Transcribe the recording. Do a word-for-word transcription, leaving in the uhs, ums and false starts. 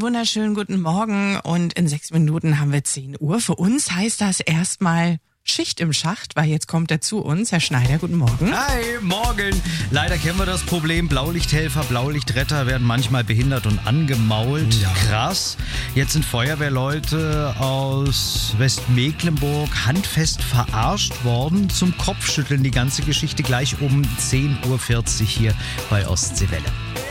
wunderschönen guten Morgen und in sechs Minuten haben wir zehn Uhr. Für uns heißt das erstmal Schicht im Schacht, weil jetzt kommt er zu uns. Herr Schneider, guten Morgen. Hi, morgen. Leider kennen wir das Problem. Blaulichthelfer, Blaulichtretter werden manchmal behindert und angemault. Ja. Krass. Jetzt sind Feuerwehrleute aus Westmecklenburg handfest verarscht worden. Zum Kopfschütteln die ganze Geschichte gleich um zehn Uhr vierzig hier bei Ostseewelle.